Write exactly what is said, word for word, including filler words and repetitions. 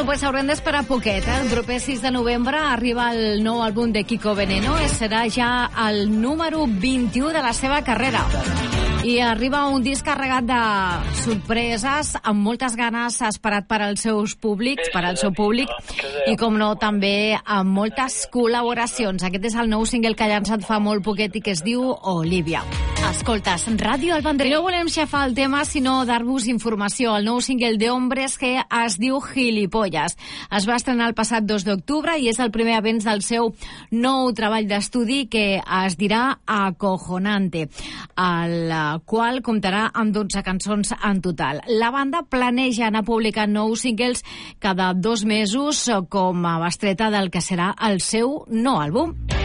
Bueno, pues haurem d'esperar poquet, eh? El proper sis de novembre arriba el nou àlbum de Kiko Veneno i serà ja el número vint-i-u de la seva carrera. I arriba un disc carregat de sorpreses, amb moltes ganes, esperat per als seus públics, per al seu públic, i com no, també amb moltes col·laboracions. Aquest és el nou single que ha llançat fa molt poquet i que es diu Olivia. Escoltes, Ràdio El Vendrell. I no volem xafar el tema, sinó dar-vos informació. El nou single de Hombres que es diu Gilipollas. Es va estrenar el passat dos d'octubre i és el primer avenç del seu nou treball d'estudi que es dirà Acojonante, el qual comptarà amb dotze cançons en total. La banda planeja anar publicant nous singles cada dos mesos com a bestreta del que serà el seu nou àlbum.